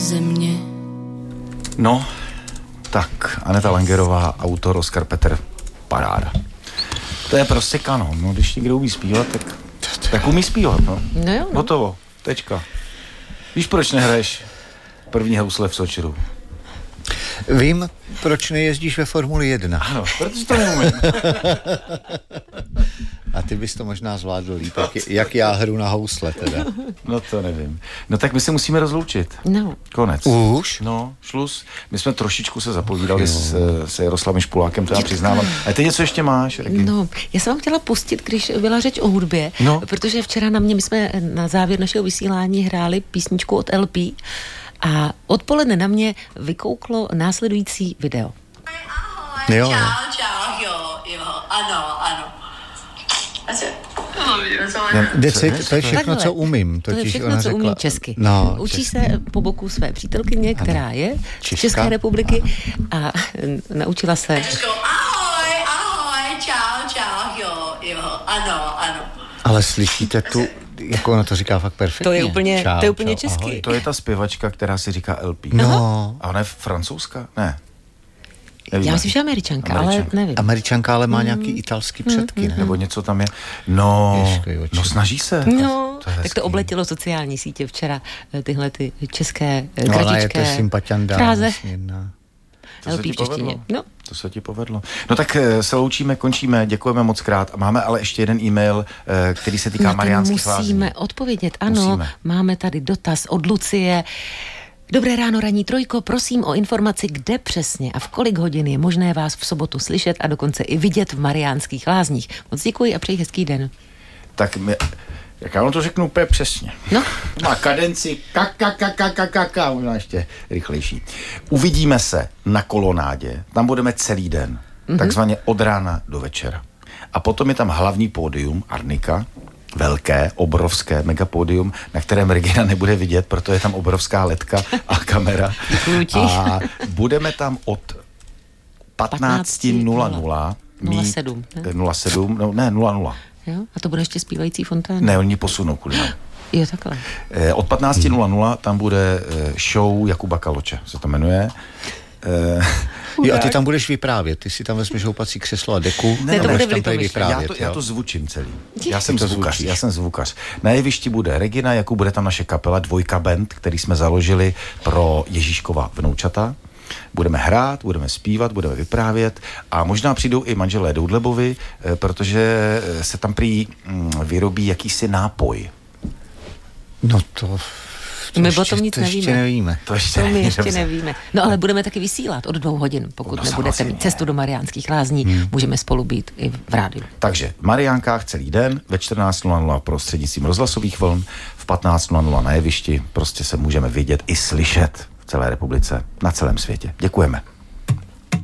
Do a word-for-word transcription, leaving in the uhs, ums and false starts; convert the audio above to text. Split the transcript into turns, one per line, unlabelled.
země.
No, tak Aneta Langerová, autor, Oskar Petr, paráda. To je prostě kanon, no, když někdo umí zpívat, tak, tak umí zpívat, no.
No jo, no.
Hotovo, tečka. Víš, proč nehraješ první housle v Sočiru?
Vím, proč nejezdíš ve Formuli jedna.
Ano, protože to neumím.
A ty bys to možná zvládl líp, jak, jak já hru na housle teda.
No to nevím. No tak my se musíme rozloučit.
No.
Konec.
Už?
No, šluz. My jsme trošičku se zapovídali s, s Jaroslavem Špulákem, to já přiznávám. A ty něco ještě máš, Regi?
No, já jsem vám chtěla pustit, když byla řeč o hudbě,
no.
Protože včera na mě, my jsme na závěr našeho vysílání hráli písničku od L P a odpoledne na mě vykouklo následující video.
Jo, jo.
Čau, čau, jo, jo, ano, ano.
Decit, to je všechno,
Takhle.
co umím.
To je
Totiž
všechno,
ona
co
řekla,
umí česky.
No,
Učí
česky.
se po boku své přítelkyně, která
Ano.
je z
Češka.
České republiky a naučila se...
Ahoj, ahoj, čau, čau, jo, jo, ano, ano.
Ale slyšíte tu, jako ona to říká fakt perfektně.
To je úplně,
Čau,
to je úplně
čau,
česky.
ahoj.
To je ta zpěvačka, která si říká L P.
No.
A ona je francouzská? Ne. Nevíme.
Já myslím, že Američanka,
Američanka.
ale nevím.
Američanka, ale má nějaký italský předky, ne?
Nebo něco tam je. No,
Ježkej, oči.
no snaží se.
No,
to je
tak
hezký.
to obletělo sociální sítě včera, tyhle ty české
No, ona je to
kratičké
sympatianda.
fráze.
nesmírná.
To se
L P
ti
v češtině.
povedlo.
No.
To se ti povedlo. No tak eh, se loučíme, končíme, děkujeme moc krát. A máme ale ještě jeden e-mail, eh, který se týká
Na ten
Mariánských lázní.
musíme odpovědět, ano.
Musíme.
Máme tady dotaz od Lucie. Dobré ráno, ranní trojko, prosím o informaci, kde přesně a v kolik hodin je možné vás v sobotu slyšet a dokonce i vidět v Mariánských lázních. Moc děkuji a přeji hezký den.
Tak my, jak já vám to řeknu úplně přesně.
No.
Má kadenci kaka, kaka, kaka, kaka, možná ještě rychlejší. Uvidíme se na kolonádě, tam budeme celý den, mm-hmm. takzvaně od rána do večera. A potom je tam hlavní pódium Arnika, velké, obrovské megapódium, na kterém Regina nebude vidět, proto je tam obrovská ledka a kamera. A budeme tam od patnáct nula nula
nula sedm, ne?
nula sedm, no ne, nula nula.
Jo? A to bude ještě zpívající fontána.
Ne, oni posunou kvůli nám.
Jo, takhle.
Eh, od patnáct nula nula tam bude eh, show Jakuba Kaloče, se to jmenuje. Eh,
Jo, a ty tam budeš vyprávět, ty si tam vezmeš houpací křeslo a deku
Ne,
a
to
budeš
bude v
tam tady
Litomyšli.
vyprávět.
já, to, já
jo?
to zvučím celý. Já jsem
To
zvukař,
zvučíš.
já jsem zvukař. Na jevišti bude Regina, Jakub, bude tam naše kapela Dvojka Band, který jsme založili pro Ježíškova vnoučata. Budeme hrát, budeme zpívat, budeme vyprávět a možná přijdou i manželé Doudlebovi, eh, protože se tam prý mm, vyrobí jakýsi nápoj.
No to... to
My
ještě,
o tom nic
to ještě
nevíme.
nevíme.
To ještě,
To my ještě
dobře.
nevíme. No ale budeme taky vysílat od dvou hodin, pokud
No,
nebudete
samozřejmě.
mít cestu do Mariánských lázní, hmm. můžeme spolu být i v rádiu.
Takže v Mariánkách celý den, ve čtrnáct nula nula prostřednictvím rozhlasových vln, v patnáct nula nula na jevišti, prostě se můžeme vidět i slyšet v celé republice, na celém světě. Děkujeme.